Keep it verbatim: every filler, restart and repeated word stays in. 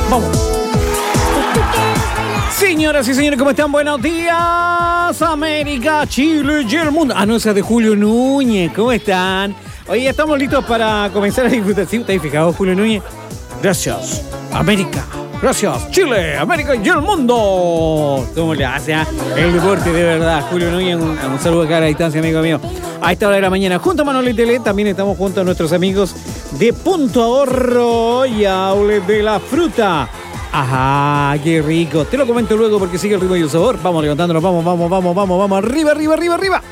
Vamos. Señoras y señores, ¿cómo están? Buenos días, América, Chile y el mundo. Ah, no, esa es de Julio Núñez. ¿Cómo están? Oye, ya estamos listos para comenzar a disfrutar. ¿Sí? ¿Estáis fijados, Julio Núñez? Gracias, América. Gracias, Chile, América y el mundo. ¿Cómo le hace? ¿Eh? El deporte, de verdad. Julio Núñez, un, un saludo acá a la distancia, amigo mío. A esta hora de la mañana, junto a Manuel Tele, también estamos junto a nuestros amigos de Punto Ahorro y Outlet de la Fruta. Ajá, qué rico. Te lo comento luego porque sigue el ritmo y el sabor. Vamos levantándonos, vamos, vamos, vamos, vamos, vamos. Arriba, arriba, arriba, arriba.